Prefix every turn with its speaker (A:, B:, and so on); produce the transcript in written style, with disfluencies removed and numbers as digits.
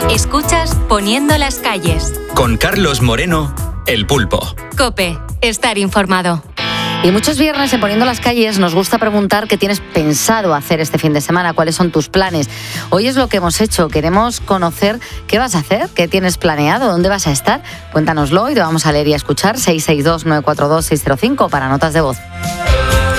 A: Escuchas Poniendo las calles.
B: Con Carlos Moreno, El Pulpo.
A: COPE. Estar informado.
C: Y muchos viernes en Poniendo las calles nos gusta preguntar qué tienes pensado hacer este fin de semana, cuáles son tus planes. Hoy es lo que hemos hecho, queremos conocer qué vas a hacer, qué tienes planeado, dónde vas a estar. Cuéntanoslo y te vamos a leer y a escuchar. 662-942-605 para notas de voz.